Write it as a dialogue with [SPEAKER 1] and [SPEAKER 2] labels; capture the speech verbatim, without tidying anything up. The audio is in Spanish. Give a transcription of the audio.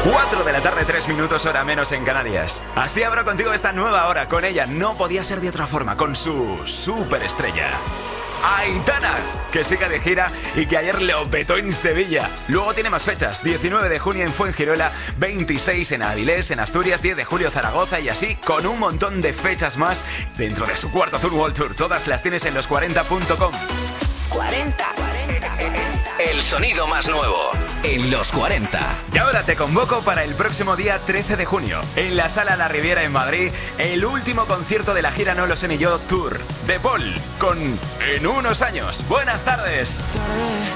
[SPEAKER 1] cuatro de la tarde, tres minutos, hora menos en Canarias. Así abro contigo esta nueva hora. Con ella no podía ser de otra forma, con su superestrella Aitana, que sigue de gira y que ayer lo petó en Sevilla. Luego tiene más fechas: diecinueve de junio en Fuengirola, veintiséis en Avilés, en Asturias, diez de julio Zaragoza, y así con un montón de fechas más dentro de su cuarto Azul World Tour. Todas las tienes en los cuarenta punto com.
[SPEAKER 2] cuarenta. El sonido más nuevo en los cuarenta.
[SPEAKER 1] Y ahora te convoco para el próximo día trece de junio, en la Sala La Riviera en Madrid, el último concierto de la gira No lo sé ni yo Tour de Paul, con En unos años. Buenas tardes.